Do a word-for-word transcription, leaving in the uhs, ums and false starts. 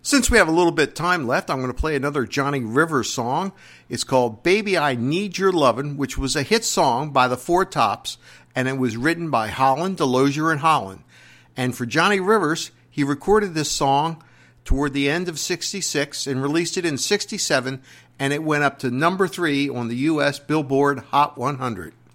Since we have a little bit of time left, I'm going to play another Johnny Rivers song. It's called Baby I Need Your Lovin', which was a hit song by the Four Tops, and it was written by Holland, Delosier, and Holland. And for Johnny Rivers, he recorded this song toward the end of sixty-six and released it in sixty-seven, and it went up to number three on the U S Billboard Hot one hundred.